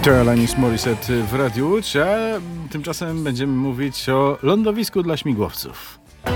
To Alanis Morissette w Radiu Łódź, a tymczasem będziemy mówić o lądowisku dla śmigłowców.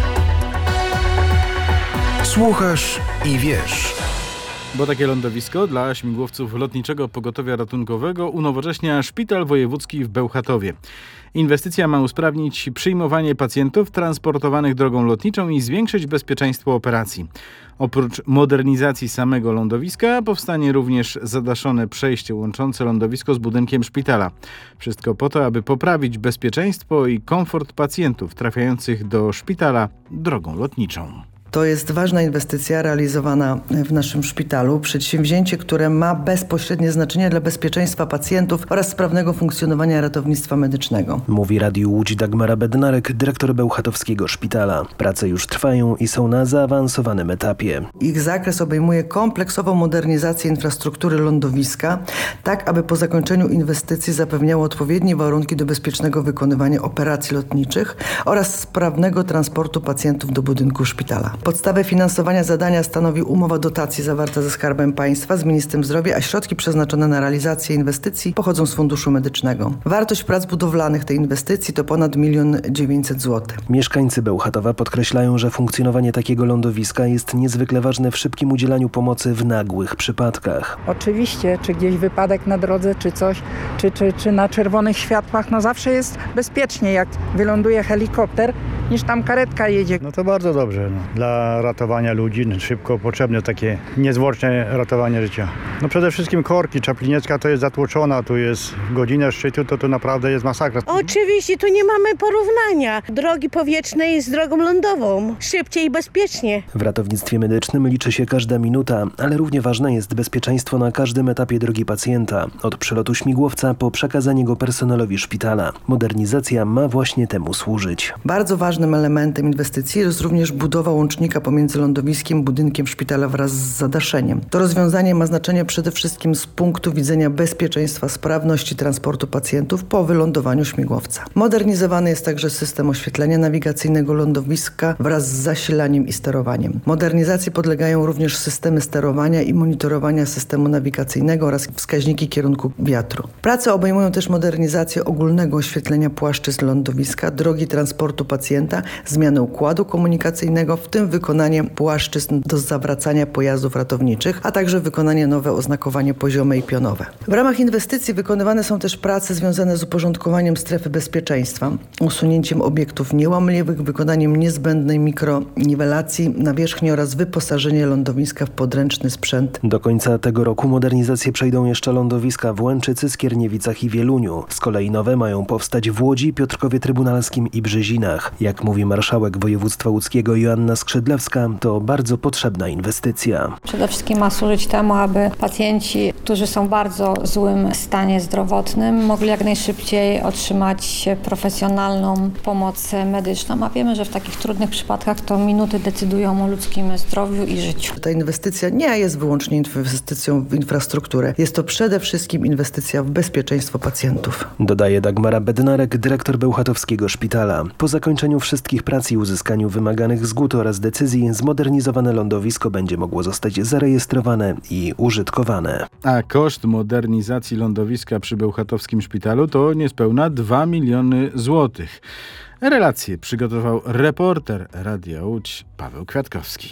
Słuchasz i wiesz. Bo takie lądowisko dla śmigłowców Lotniczego Pogotowia Ratunkowego unowocześnia Szpital Wojewódzki w Bełchatowie. Inwestycja ma usprawnić przyjmowanie pacjentów transportowanych drogą lotniczą i zwiększyć bezpieczeństwo operacji. Oprócz modernizacji samego lądowiska powstanie również zadaszone przejście łączące lądowisko z budynkiem szpitala. Wszystko po to, aby poprawić bezpieczeństwo i komfort pacjentów trafiających do szpitala drogą lotniczą. To jest ważna inwestycja realizowana w naszym szpitalu. Przedsięwzięcie, które ma bezpośrednie znaczenie dla bezpieczeństwa pacjentów oraz sprawnego funkcjonowania ratownictwa medycznego. Mówi Radiu Łódź Dagmara Bednarek, dyrektor bełchatowskiego szpitala. Prace już trwają i są na zaawansowanym etapie. Ich zakres obejmuje kompleksową modernizację infrastruktury lądowiska, tak aby po zakończeniu inwestycji zapewniało odpowiednie warunki do bezpiecznego wykonywania operacji lotniczych oraz sprawnego transportu pacjentów do budynku szpitala. Podstawę finansowania zadania stanowi umowa dotacji zawarta ze Skarbem Państwa, z Ministrem Zdrowia, a środki przeznaczone na realizację inwestycji pochodzą z Funduszu Medycznego. Wartość prac budowlanych tej inwestycji to ponad 1 900 000 zł. Mieszkańcy Bełchatowa podkreślają, że funkcjonowanie takiego lądowiska jest niezwykle ważne w szybkim udzielaniu pomocy w nagłych przypadkach. Oczywiście, czy gdzieś wypadek na drodze, czy coś, czy na czerwonych światłach, zawsze jest bezpiecznie, jak wyląduje helikopter, niż tam karetka jedzie. To bardzo dobrze. Dla ratowania ludzi szybko potrzebne takie niezwłoczne ratowanie życia. Przede wszystkim korki. Czapliniecka to jest zatłoczona, tu jest godzinę szczytu, to naprawdę jest masakra. Oczywiście, tu nie mamy porównania drogi powietrznej z drogą lądową. Szybciej i bezpiecznie. W ratownictwie medycznym liczy się każda minuta, ale równie ważne jest bezpieczeństwo na każdym etapie drogi pacjenta. Od przelotu śmigłowca po przekazanie go personelowi szpitala. Modernizacja ma właśnie temu służyć. Bardzo ważnym elementem inwestycji jest również budowa łącznika pomiędzy lądowiskiem, budynkiem szpitala wraz z zadaszeniem. To rozwiązanie ma znaczenie przede wszystkim z punktu widzenia bezpieczeństwa, sprawności transportu pacjentów po wylądowaniu śmigłowca. Modernizowany jest także system oświetlenia nawigacyjnego lądowiska wraz z zasilaniem i sterowaniem. Modernizacji podlegają również systemy sterowania i monitorowania systemu nawigacyjnego oraz wskaźniki kierunku wiatru. Prace obejmują też modernizację ogólnego oświetlenia płaszczyzn lądowiska, drogi transportu pacjenta, zmianę układu komunikacyjnego, w tym wykonanie płaszczyzn do zawracania pojazdów ratowniczych, a także wykonanie nowe oznakowanie poziome i pionowe. W ramach inwestycji wykonywane są też prace związane z uporządkowaniem strefy bezpieczeństwa, usunięciem obiektów niełamliwych, wykonaniem niezbędnej mikroniwelacji nawierzchni oraz wyposażenie lądowiska w podręczny sprzęt. Do końca tego roku modernizację przejdą jeszcze lądowiska w Łęczycy, Skierniewicach i Wieluniu. Z kolei nowe mają powstać w Łodzi, Piotrkowie Trybunalskim i Brzezinach. Jak mówi marszałek województwa łódzkiego Joanna Skrzydlewska, to bardzo potrzebna inwestycja. Przede wszystkim ma służyć temu, aby pacjenci, którzy są w bardzo złym stanie zdrowotnym, mogli jak najszybciej otrzymać profesjonalną pomoc medyczną. A wiemy, że w takich trudnych przypadkach to minuty decydują o ludzkim zdrowiu i życiu. Ta inwestycja nie jest wyłącznie inwestycją w infrastrukturę. Jest to przede wszystkim inwestycja w bezpieczeństwo pacjentów. Dodaje Dagmara Bednarek, dyrektor bełchatowskiego szpitala. Po zakończeniu wszystkich prac i uzyskaniu wymaganych zgód oraz decyzji zmodernizowane lądowisko będzie mogło zostać zarejestrowane i użytkowane. A koszt modernizacji lądowiska przy bełchatowskim szpitalu to niespełna 2 miliony złotych. Relację przygotował reporter Radia Łódź Paweł Kwiatkowski.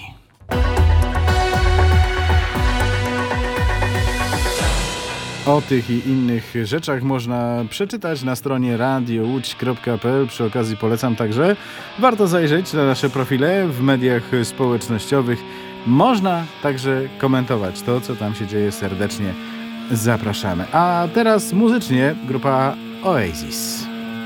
O tych i innych rzeczach można przeczytać na stronie radiołódź.pl. Przy okazji polecam także, warto zajrzeć na nasze profile w mediach społecznościowych. Można także komentować to, co tam się dzieje. Serdecznie zapraszamy. A teraz muzycznie grupa Oasis.